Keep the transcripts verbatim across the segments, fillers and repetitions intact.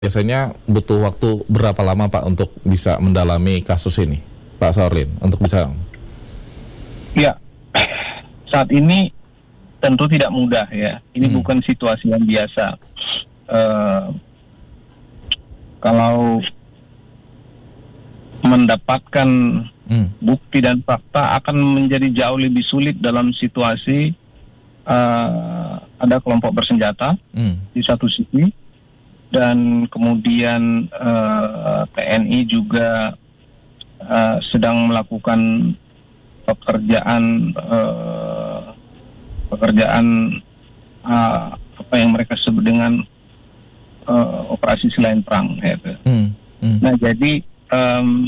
Biasanya butuh waktu berapa lama Pak untuk bisa mendalami kasus ini, Pak Saurlin, untuk bisa? Ya, saat ini tentu tidak mudah ya. Ini hmm. bukan situasi yang biasa. Uh, kalau mendapatkan hmm. bukti dan fakta akan menjadi jauh lebih sulit dalam situasi uh, ada kelompok bersenjata hmm. di satu sisi. Dan kemudian uh, T N I juga uh, sedang melakukan pekerjaan uh, pekerjaan uh, apa yang mereka sebut dengan uh, operasi selain perang. Gitu. Hmm, hmm. Nah jadi um,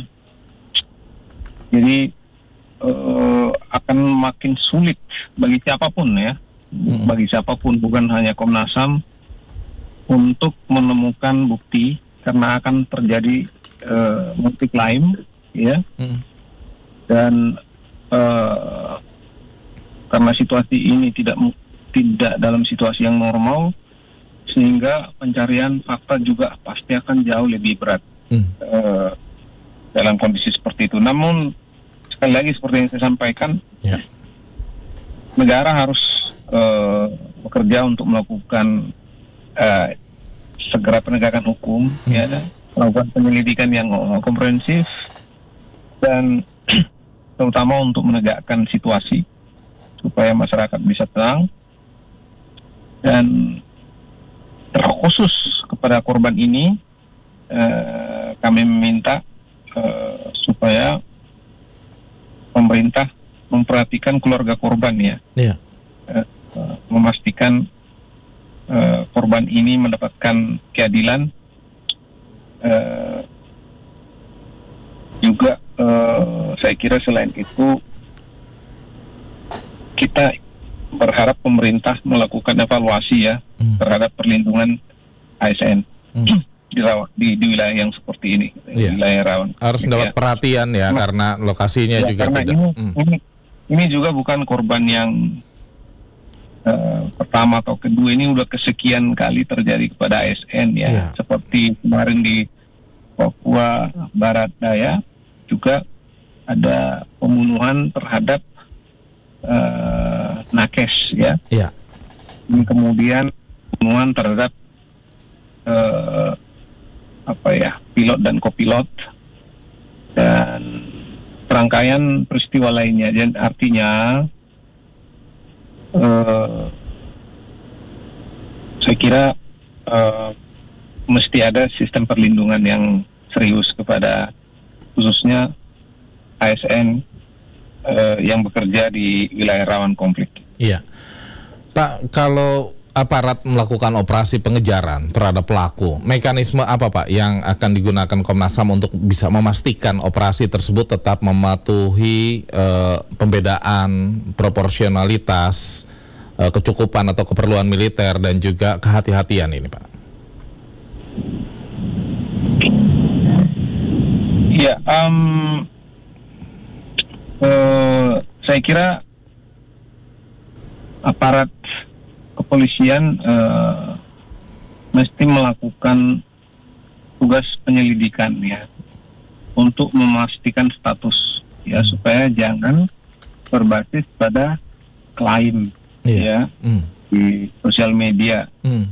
jadi uh, akan makin sulit bagi siapapun ya, hmm. bagi siapapun bukan hanya Komnas H A M untuk menemukan bukti karena akan terjadi uh, multi claim ya hmm. dan uh, karena situasi ini tidak tidak dalam situasi yang normal sehingga pencarian fakta juga pasti akan jauh lebih berat hmm. uh, dalam kondisi seperti itu. Namun sekali lagi seperti yang saya sampaikan ya. Negara harus uh, bekerja untuk melakukan Uh, segera penegakan hukum, hmm. ya, melakukan penyelidikan yang uh, komprehensif dan terutama untuk menegakkan situasi supaya masyarakat bisa tenang dan terkhusus kepada korban ini uh, kami meminta uh, supaya pemerintah memperhatikan keluarga korban ya, yeah. uh, uh, memastikan Uh, korban ini mendapatkan keadilan uh, juga uh, saya kira selain itu kita berharap pemerintah melakukan evaluasi ya hmm. terhadap perlindungan A S N hmm. di, di, di wilayah yang seperti ini, yeah. di wilayah rawan harus mendapat ya. perhatian ya nah, karena lokasinya ya, juga karena tidak ini, hmm. ini, ini juga bukan korban yang Uh, pertama atau kedua, ini udah kesekian kali terjadi kepada A S N ya, yeah. seperti kemarin di Papua Barat Daya juga ada pembunuhan terhadap uh, nakes ya, yeah. dan kemudian pembunuhan terhadap uh, apa ya pilot dan kopilot dan serangkaian peristiwa lainnya. Dan artinya Uh, saya kira uh, mesti ada sistem perlindungan yang serius kepada khususnya A S N uh, yang bekerja di wilayah rawan konflik. Iya, Pak, kalau aparat melakukan operasi pengejaran terhadap pelaku, mekanisme apa Pak yang akan digunakan Komnas H A M untuk bisa memastikan operasi tersebut tetap mematuhi uh, pembedaan, proporsionalitas, uh, kecukupan atau keperluan militer dan juga kehati-hatian ini Pak? Ya, um, uh, saya kira aparat kepolisian uh, mesti melakukan tugas penyelidikan ya untuk memastikan status ya hmm. supaya jangan berbasis pada klaim yeah. ya hmm. di sosial media. Hmm.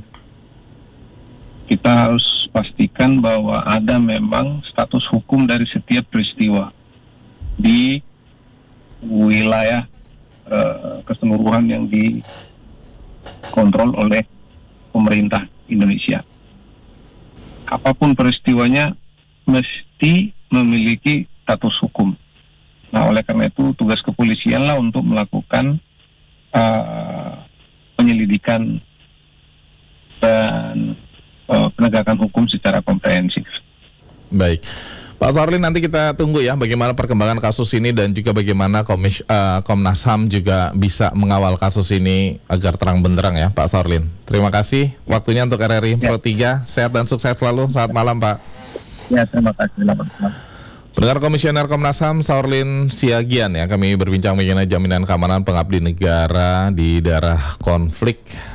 Kita harus pastikan bahwa ada memang status hukum dari setiap peristiwa di wilayah uh, keseluruhan yang di kontrol oleh pemerintah Indonesia. Apapun peristiwanya mesti memiliki status hukum. Nah, oleh karena itu tugas kepolisian lah untuk melakukan uh, penyelidikan dan uh, penegakan hukum secara komprehensif. Baik. Pak Saurlin, nanti kita tunggu ya bagaimana perkembangan kasus ini dan juga bagaimana Komis, uh, Komnas H A M juga bisa mengawal kasus ini agar terang benderang ya Pak Saurlin. Terima kasih waktunya untuk R R I Pro tiga. Sehat dan sukses selalu. Selamat malam Pak. Ya, terima kasih. Selamat malam. Pendengar, Komisioner Komnas H A M Saurlin Siagian ya, kami berbincang mengenai jaminan keamanan pengabdi negara di daerah konflik